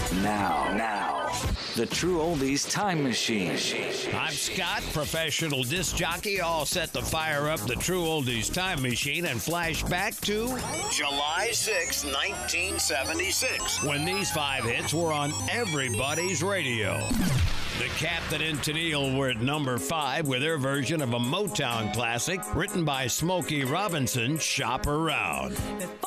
Now, the True Oldies Time Machine. I'm Scott, professional disc jockey, all set to fire up the True Oldies Time Machine and flash back to July 6, 1976. when these 5 hits were on everybody's radio. The Captain and Tennille were at number 5 with their version of a Motown classic written by Smokey Robinson, Shop Around.